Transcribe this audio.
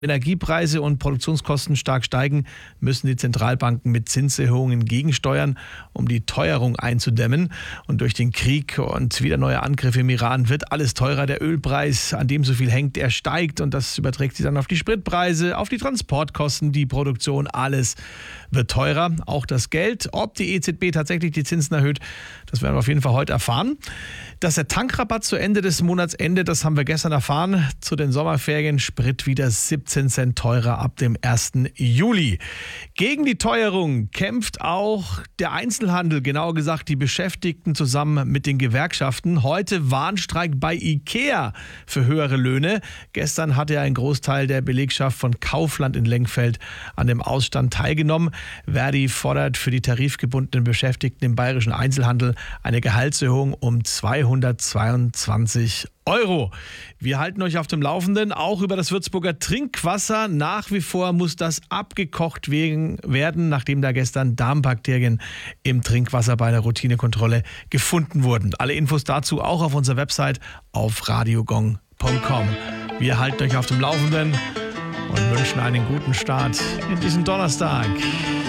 Energiepreise und Produktionskosten stark steigen, müssen die Zentralbanken mit Zinserhöhungen gegensteuern, um die Teuerung einzudämmen. Und durch den Krieg und wieder neue Angriffe im Iran wird alles teurer. Der Ölpreis, an dem so viel hängt, der steigt und das überträgt sich dann auf die Spritpreise, auf die Transportkosten, die Produktion, alles wird teurer. Auch das Geld. Ob die EZB tatsächlich die Zinsen erhöht, das werden wir auf jeden Fall heute erfahren. Dass der Tankrabatt zu Ende des Monats endet, das haben wir gestern erfahren. Zu den Sommerferien Sprit wieder 17 Cent teurer ab dem 1. Juli. Gegen die Teuerung kämpft auch der Einzelhandel, genauer gesagt die Beschäftigten zusammen mit den Gewerkschaften. Heute Warnstreik bei IKEA für höhere Löhne. Gestern hatte ein Großteil der Belegschaft von Kaufland in Lengfeld an dem Ausstand teilgenommen. Verdi fordert für die tarifgebundenen Beschäftigten im bayerischen Einzelhandel eine Gehaltserhöhung um 222 Euro. Wir halten euch auf dem Laufenden, auch über das Würzburger Trinkwasser. Nach wie vor muss das abgekocht werden, nachdem da gestern Darmbakterien im Trinkwasser bei der Routinekontrolle gefunden wurden. Alle Infos dazu auch auf unserer Website auf radiogong.com. Wir halten euch auf dem Laufenden und wünschen einen guten Start in diesen Donnerstag.